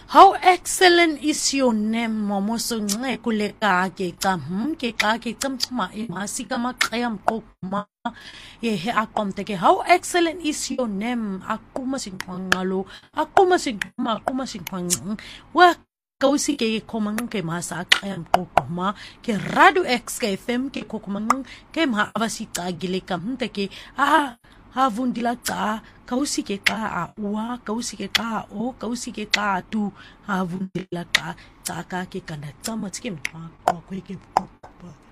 How excellent is your name, Momoso Kuleka ke ma masika makayam kokma ye he akomteke. How excellent is your name, akuma sinkwangalo, akuma sinkwang wa kausi ke komang ke masa kayam kokma ke radu x ke fem ke kokmang ke ma avasita gile kamteke havundila ka kausi ke ka a ua kausi ke ka o kausi ke ka tu havundila ka taka ke kana tsama tsike mwa kwa ke